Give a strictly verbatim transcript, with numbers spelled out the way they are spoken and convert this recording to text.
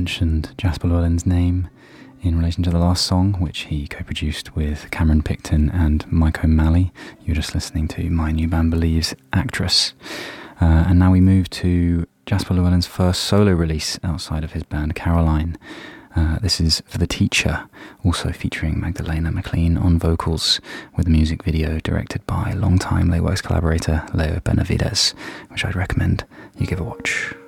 mentioned Jasper Llewellyn's name in relation to the last song, which he co-produced with Cameron Picton and Mike O'Malley. You're just listening to My New Band Believes Actress. Uh, and now we move to Jasper Llewellyn's first solo release outside of his band Caroline. Uh, this is For the Teacher, also featuring Magdalena McLean on vocals, with a music video directed by longtime Les Works collaborator Leo Benavides, which I'd recommend you give a watch.